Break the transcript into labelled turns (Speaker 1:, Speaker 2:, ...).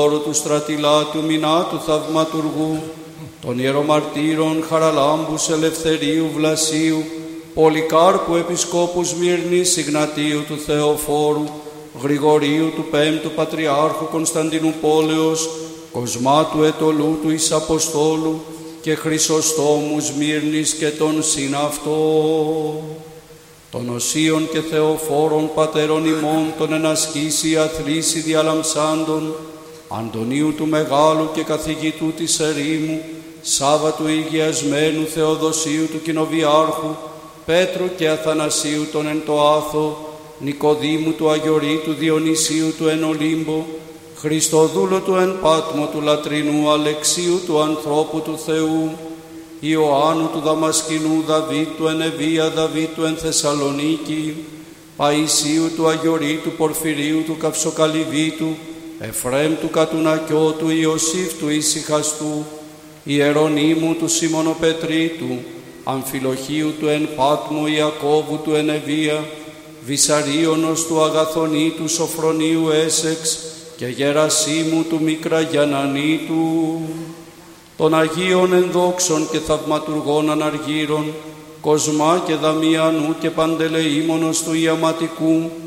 Speaker 1: του Στρατιλάτου Μινάτου Θαυματουργού, των ιερομαρτύρων Χαραλάμπους Ελευθερίου Βλασίου, Πολυκάρπου Επισκόπου Σμύρνης, Ιγνατίου του Θεοφόρου, Γρηγορίου του Πέμπτου Πατριάρχου Κωνσταντινούπολεως, Κοσμάτου Ετωλού του Ισαποστόλου και Χρυσοστόμου Σμύρνης και των συναυτό, των οσίων και θεοφόρων πατέρων ημών, των ενασκήσει αθλήσει διαλαμψάντων, Αντωνίου του Μεγάλου και καθηγητού της ερήμου, Σάββατου Υγειασμένου Θεοδοσίου του Κοινοβιάρχου, Πέτρου και Αθανασίου τον εν το Άθο, Νικοδήμου του Αγιορείτου Διονυσίου του εν Ολύμπο, Χριστοδούλου του εν Πάτμο του Λατρινού Αλεξίου του ανθρώπου του Θεού, Ιωάννου του Δαμασκηνού Δαβίδ του εν Εβία Δαβίδ του εν Θεσσαλονίκη, Παϊσίου του Αγιορείτου Πορφυρίου του Καυσοκαλυβίτου, Εφραίμ του Κατουνακιώτου, Ιωσήφ του Ησυχαστού, Ιερονίμου του Σιμωνοπετρίτου, Αμφιλοχίου του εν Πάτμο, Ιακώβου του εν Εβία, Βυσαρίωνος του Αγαθονίτου Σοφρονίου Έσεξ και Γερασίμου του Μικραγιανανίτου, των Αγίων ενδόξων και θαυματουργών αναργύρων, Κοσμά και Δαμιανού και Παντελεήμονος του Ιαματικού,